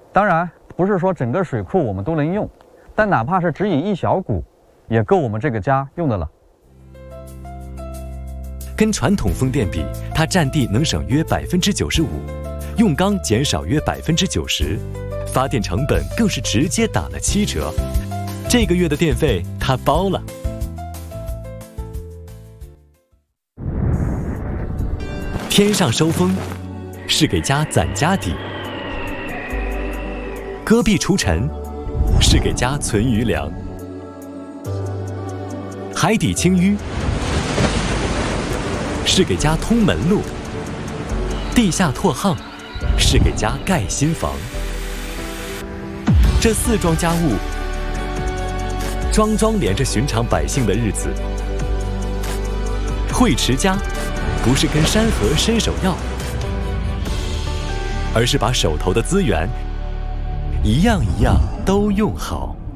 当然，不是说整个水库我们都能用，但哪怕是只引一小股，也够我们这个家用的了。 跟传统风电比，它占地能省约95%，用缸减少约90%，发电成本更是直接打了7折。这个月的电费它包了。天上收风，是给家攒家底；戈壁除尘，是给家存余粮；海底清淤，是给家通门路；地下拓夯，是给家盖新房。这4桩家务，桩桩连着寻常百姓的日子。惠持家，不是跟山河伸手要，而是把手头的资源一样一样都用好。